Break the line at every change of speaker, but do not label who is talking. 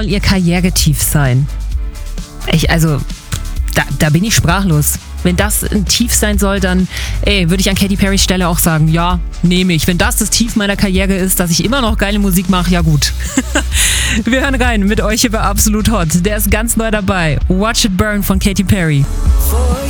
soll ihr Karrieretief sein? Da bin ich sprachlos. Wenn das ein Tief sein soll, dann würde ich an Katy Perrys Stelle auch sagen, ja, nehme ich. Wenn das Tief meiner Karriere ist, dass ich immer noch geile Musik mache, ja gut. Wir hören rein mit euch über Absolut Hot. Der ist ganz neu dabei. Watch It Burn von Katy Perry.